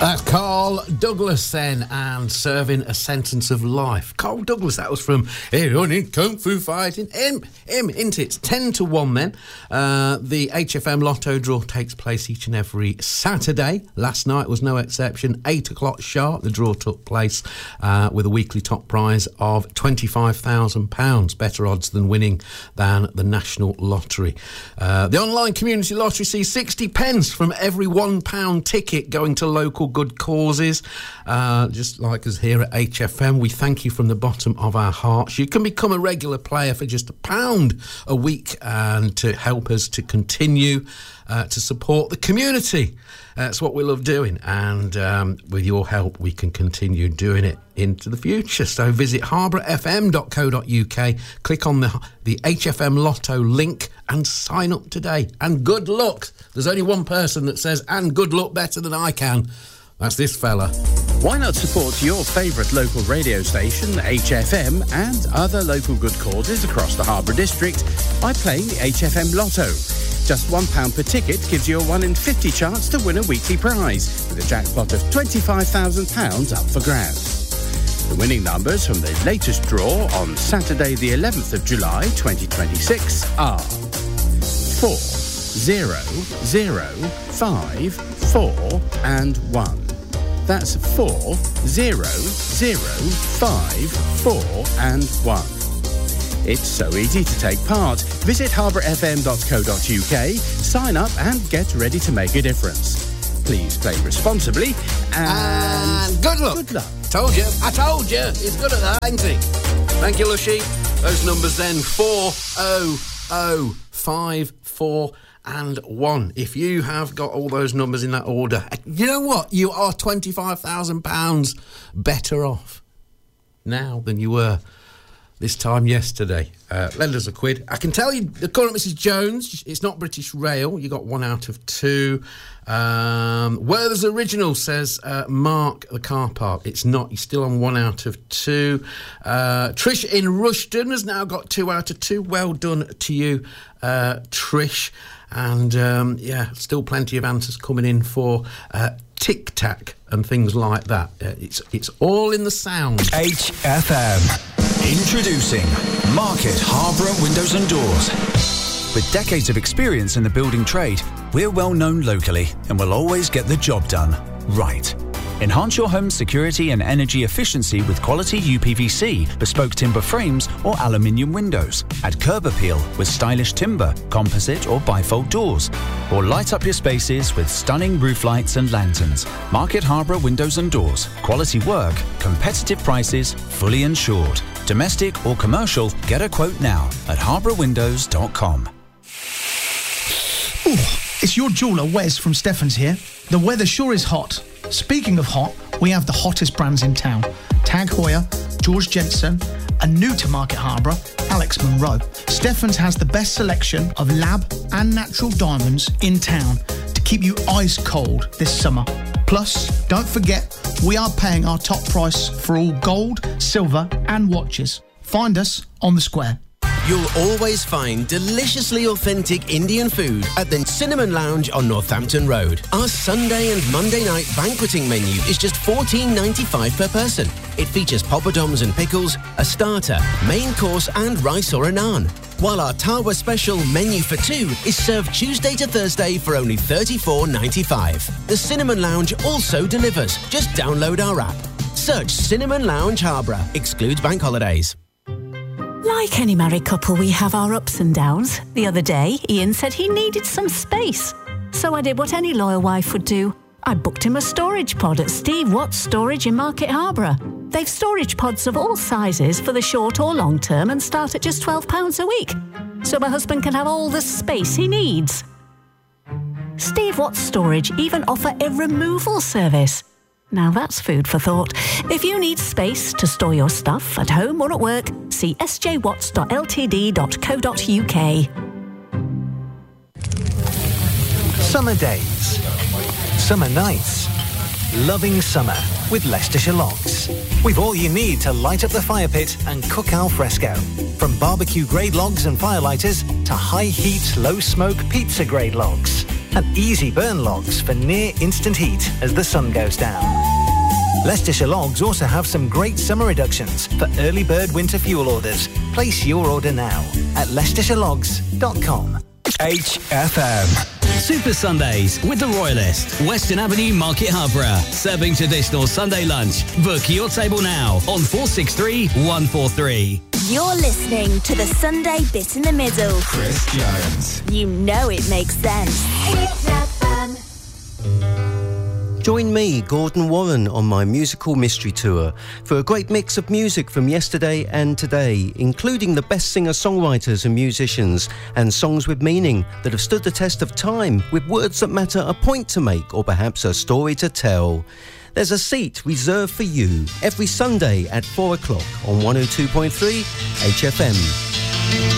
That's Carl Douglas then, and serving a sentence of life. Carl Douglas, that was from Kung Fu Fighting. Him, isn't it? It's 10 to 1 then. The HFM Lotto draw takes place each and every Saturday. Last night was no exception. 8 o'clock sharp, the draw took place with a weekly top prize of £25,000. Better odds than winning than the National Lottery. The online community lottery sees 60 pence from every £1 ticket going to local good causes. Just like us here at HFM, we thank you from the bottom of our hearts. You can become a regular player for just £1 a week and to help us to continue to support the community. That's what we love doing, and with your help we can continue doing it into the future. So visit harbourfm.co.uk, click on the HFM Lotto link and sign up today. And good luck. There's only one person that says and good luck better than I can. That's this fella. Why not support your favourite local radio station, HFM, and other local good causes across the Harbour District by playing the HFM Lotto? Just £1 per ticket gives you a 1 in 50 chance to win a weekly prize, with a jackpot of £25,000 up for grabs. The winning numbers from the latest draw on Saturday the 11th of July 2026 are 4, 0, 0, 5, 4 and 1. That's 4, 0, 0, 5, 4 and 1. It's so easy to take part. Visit harbourfm.co.uk, sign up and get ready to make a difference. Please play responsibly and good luck. Good luck. Told you. I told you. He's good at that, ain't he? Thank you, Lushy. Those numbers then, 4, 0, 0, 5, 4 and 1. If you have got all those numbers in that order, you know what? You are £25,000 better off now than you were this time yesterday. Lend us a quid. I can tell you, according to Mrs. Jones, it's not British Rail. You got 1 out of 2. Werther's Original says Mark the car park. It's not. You're still on 1 out of 2. Trish in Rushden has now got 2 out of 2. Well done to you, Trish. And still plenty of answers coming in for Tic Tac and things like that. It's all in the sound. HFM. Introducing Market Harbour Windows and Doors. With decades of experience in the building trade, we're well known locally and will always get the job done right. Enhance your home's security and energy efficiency with quality UPVC, bespoke timber frames or aluminium windows. Add curb appeal with stylish timber, composite or bifold doors. Or light up your spaces with stunning roof lights and lanterns. Market Harbour Windows and Doors. Quality work, competitive prices, fully insured. Domestic or commercial, get a quote now at harbourwindows.com. Ooh, it's your jeweller Wes from Stephens here. The weather sure is hot. Speaking of hot, we have the hottest brands in town. Tag Heuer, George Jensen, and new to Market Harbour, Alex Monroe. Stephens has the best selection of lab and natural diamonds in town to keep you ice cold this summer. Plus, don't forget, we are paying our top price for all gold, silver and watches. Find us on the square. You'll always find deliciously authentic Indian food at the Cinnamon Lounge on Northampton Road. Our Sunday and Monday night banqueting menu is just $14.95 per person. It features poppadoms and pickles, a starter, main course and rice or a naan. While our Tawa special menu for 2 is served Tuesday to Thursday for only $34.95. The Cinnamon Lounge also delivers. Just download our app. Search Cinnamon Lounge Harbour. Excludes bank holidays. Like any married couple, we have our ups and downs. The other day, Ian said he needed some space. So I did what any loyal wife would do. I booked him a storage pod at Steve Watts Storage in Market Harbour. They've storage pods of all sizes for the short or long term and start at just £12 a week. So my husband can have all the space he needs. Steve Watts Storage even offer a removal service. Now that's food for thought. If you need space to store your stuff at home or at work, see sjwatts.ltd.co.uk. Summer days, summer nights, loving summer with Leicestershire Logs. We've all you need to light up the fire pit and cook al fresco. From barbecue grade logs and firelighters to high heat, low smoke pizza grade logs. and easy burn logs for near instant heat as the sun goes down. Leicestershire Logs also have some great summer reductions for early bird winter fuel orders. Place your order now at leicestershire.com. HFM. Super Sundays with the Royalist, Western Avenue, Market Harborough. Serving traditional Sunday lunch. Book your table now on 463 143. You're listening to the Sunday Bit in the Middle. Chris Jones. You know it makes sense. Join me, Gordon Warren, on my musical mystery tour for a great mix of music from yesterday and today, including the best singer-songwriters and musicians, and songs with meaning that have stood the test of time, with words that matter, a point to make, or perhaps a story to tell. There's a seat reserved for you every Sunday at 4 o'clock on 102.3 HFM.